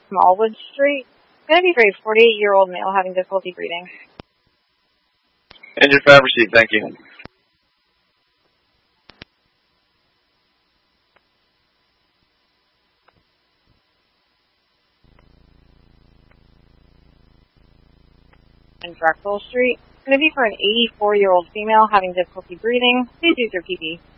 Smallwood Street. It's going to be for a 48-year-old male having difficulty breathing. Engine 5 received, thank you. In Drexel Street. It's going to be for an 84-year-old female having difficulty breathing. Please use your PP.